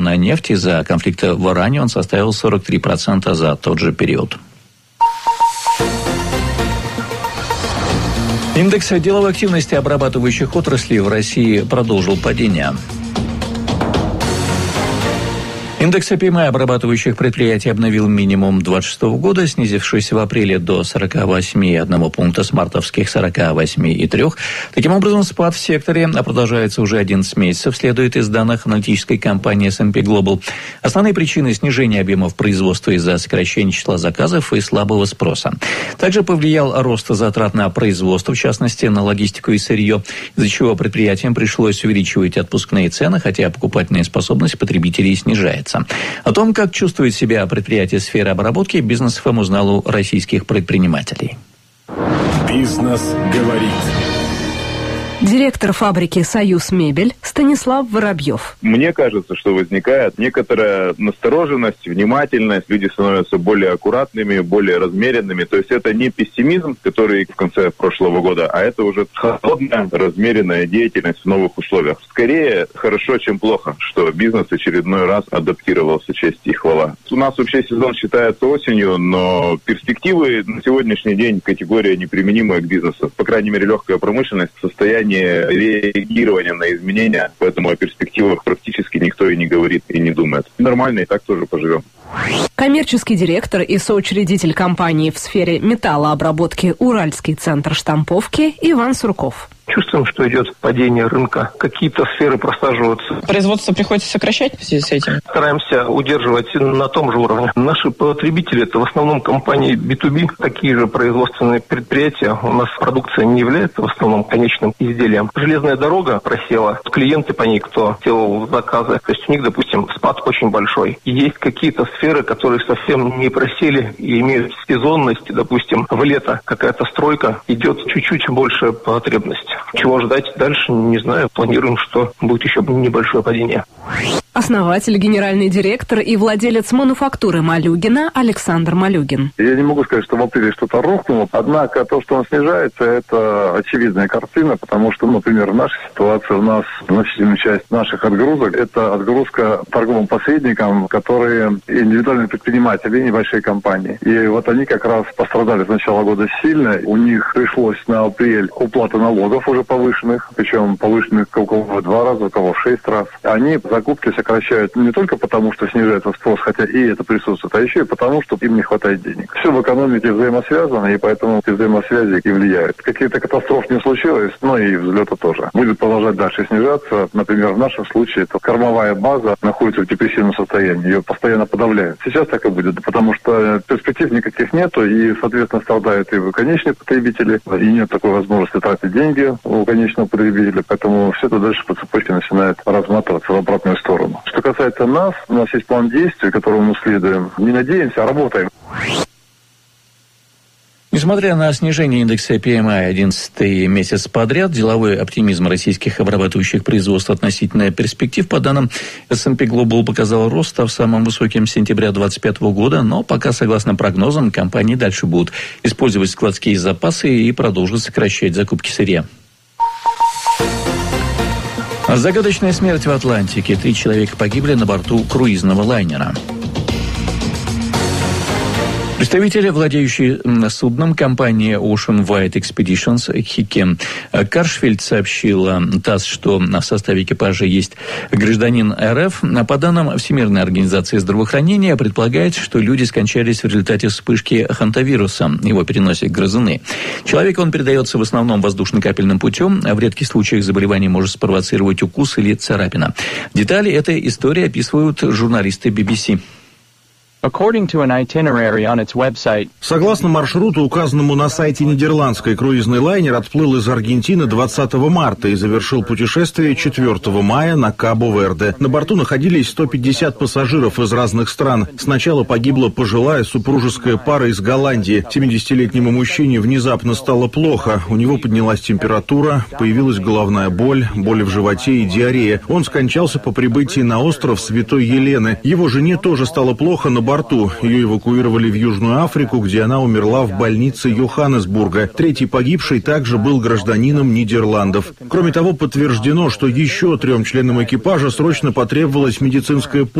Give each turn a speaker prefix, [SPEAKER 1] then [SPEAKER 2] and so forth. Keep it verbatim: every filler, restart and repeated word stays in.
[SPEAKER 1] на нефть из-за конфликта в Иране он составил сорок три процента за тот же период. Индекс деловой активности обрабатывающих отраслей в России продолжил падение. Индекс пи эм ай обрабатывающих предприятий обновил минимум двадцать шестого года, снизившись в апреле до сорок восемь целых одного пункта с мартовских сорок восемь целых трёх. Таким образом, спад в секторе продолжается уже одиннадцать месяцев, следует из данных аналитической компании эс энд пи Global. Основные причины снижения объемов производства из-за сокращения числа заказов и слабого спроса. Также повлиял рост затрат на производство, в частности, на логистику и сырье, из-за чего предприятиям пришлось увеличивать отпускные цены, хотя покупательная способность потребителей снижается. О том, как чувствует себя предприятие сферы обработки, Бизнес эф эм узнал у российских предпринимателей.
[SPEAKER 2] Бизнес говорит.
[SPEAKER 3] Директор фабрики «Союз Мебель» Станислав Воробьев.
[SPEAKER 4] Мне кажется, что возникает некоторая настороженность, внимательность. Люди становятся более аккуратными, более размеренными. То есть это не пессимизм, который в конце прошлого года, а это уже холодная, размеренная деятельность в новых условиях. Скорее хорошо, чем плохо, что бизнес очередной раз адаптировался, честь и хвала. У нас вообще сезон считается осенью, но перспективы на сегодняшний день категория неприменимая к бизнесу. По крайней мере, легкая промышленность в состоянии реагирования на изменения, поэтому о перспективах практически никто и не говорит, и не думает. Нормально, и так тоже поживем.
[SPEAKER 3] Коммерческий директор и соучредитель компании в сфере металлообработки «Уральский центр штамповки» Иван Сурков.
[SPEAKER 5] Чувствуем, что идет падение рынка. Какие-то сферы просаживаются.
[SPEAKER 6] Производство приходится сокращать в связи с этим?
[SPEAKER 5] Стараемся удерживать на том же уровне. Наши потребители – это в основном компании би ту би, такие же производственные предприятия. У нас продукция не является в основном конечным изделием. Железная дорога просела. Клиенты по ней, кто делал заказы, то есть у них, допустим, спад очень большой. И есть какие-то сферы, которые совсем не просели и имеют сезонность. Допустим, в лето какая-то стройка, идет чуть-чуть больше потребность. Чего ждать дальше, не знаю. Планируем, что будет еще небольшое падение.
[SPEAKER 3] Основатель, генеральный директор и владелец мануфактуры «Малюгина» Александр Малюгин.
[SPEAKER 7] Я не могу сказать, что в апреле что-то рухнуло, однако то, что он снижается, это очевидная картина, потому что, например, в нашей ситуации у нас значительная часть наших отгрузок – это отгрузка торговым посредникам, которые индивидуальные предприниматели, небольшие компании. И вот они как раз пострадали с начала года сильно. У них пришлось на апрель уплата налогов уже повышенных, причем повышенных у кого в два раза, у кого в шесть раз. Они закупки сокращают не только потому, что снижается спрос, хотя и это присутствует, а еще и потому, что им не хватает денег. Все в экономике взаимосвязано, и поэтому эти взаимосвязи и влияют. Какие-то катастрофы не случилось, но и взлета тоже. Будет продолжать дальше снижаться. Например, в нашем случае это кормовая база находится в депрессивном состоянии, ее постоянно подавляют. Сейчас так и будет, потому что перспектив никаких нету, и, соответственно, страдают и конечные потребители, и нет такой возможности тратить деньги у конечного потребителя, поэтому все это дальше по цепочке начинает разматываться в обратную сторону. Что касается нас, у нас есть план действий, которому мы следуем. Не надеемся, а работаем.
[SPEAKER 1] Несмотря на снижение индекса пи эм ай одиннадцатый месяц подряд, деловой оптимизм российских обрабатывающих производств относительно перспектив, по данным эс энд пи Global, показал рост, став самым высоким с сентября двадцать пятого года, но пока, согласно прогнозам, компании дальше будут использовать складские запасы и продолжат сокращать закупки сырья. Загадочная смерть в Атлантике. Три человека погибли на борту круизного лайнера. Представитель, владеющий судном, компании Ocean Wide Expeditions Хике Каршфельд сообщила ТАСС, что в составе экипажа есть гражданин эр эф. По данным Всемирной организации здравоохранения, предполагается, что люди скончались в результате вспышки хантавируса. Его переносят грызуны. Человеку он передается в основном воздушно-капельным путем, а в редких случаях заболевание может спровоцировать укус или царапина. Детали этой истории описывают журналисты би би си.
[SPEAKER 8] Согласно маршруту, указанному на сайте нидерландской, круизный лайнер отплыл из Аргентины двадцатого марта и завершил путешествие четвёртого мая на Кабо-Верде. На борту находились сто пятьдесят пассажиров из разных стран. Сначала погибла пожилая супружеская пара из Голландии. семидесятилетнему мужчине внезапно стало плохо. У него поднялась температура, появилась головная боль, боли в животе и диарея. Он скончался по прибытии на остров Святой Елены. Его жене тоже стало плохо, на борту. Ее эвакуировали в Южную Африку, где она умерла в больнице Йоханнесбурга. Третий погибший также был гражданином Нидерландов. Кроме того, подтверждено, что еще трем членам экипажа срочно потребовалась медицинская помощь.